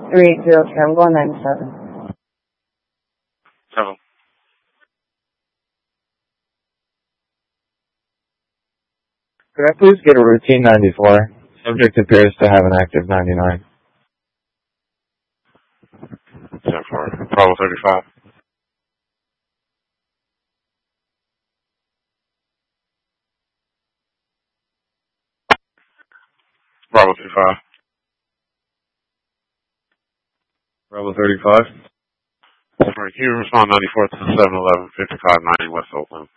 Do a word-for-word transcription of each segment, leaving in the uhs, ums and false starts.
three eight zero, okay, I'm going ninety-seven. Seven. Could I please get a routine ninety-four? Subject appears to have an active ninety-nine. ten four. Bravo thirty-five. Bravo thirty-five. Bravo thirty-five. Sorry, can you respond ninety-four to seven eleven fifty-five ninety West Oakland?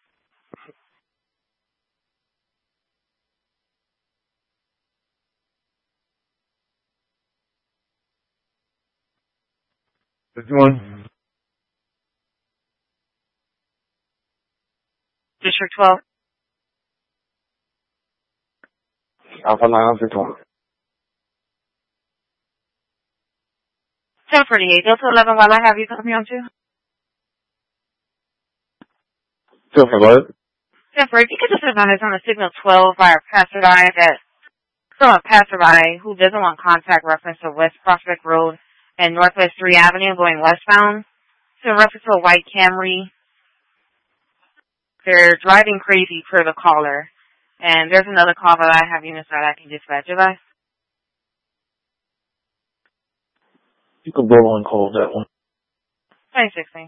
fifty-one. District twelve. Alpha nine fifty-one. ten forty-eight, Delta eleven, while I have you, copy on two. Still for what? ten forty-eight, you could just advise on the signal twelve by a passerby that, from a passerby who doesn't want contact reference to West Prospect Road and Northwest three Avenue going westbound. So in reference to a white Camry, they're driving crazy per the caller. And there's another call that I have units that I can dispatch of us. You can blow on cold that one. twenty-six, thanks.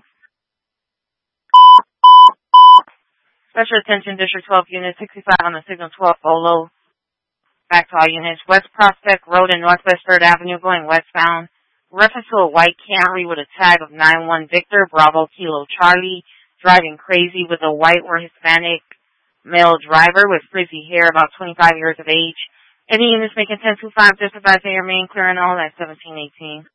Special attention, District twelve, Unit sixty-five on the signal twelve, Bolo. Back to all units. West Prospect Road and Northwest third Avenue going westbound. Reference to a white Camry with a tag of nine one Victor, Bravo Kilo Charlie, driving crazy with a white or Hispanic male driver with frizzy hair, about twenty-five years of age. Any units making ten two five, just advise they remain clear and all at seventeen eighteen.